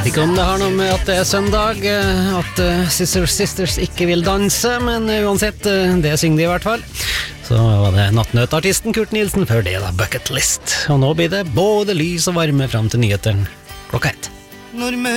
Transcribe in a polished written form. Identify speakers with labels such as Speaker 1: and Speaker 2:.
Speaker 1: Vet ikke om det har noe med at det er søndag, at Sisters ikke vil danse, men uansett, det synger de i hvert fall. Så var det nattnøtartisten Kurt Nielsen, før det da Bucket List. Og nå blir det både lys og varme frem til nyheteren klokka 1.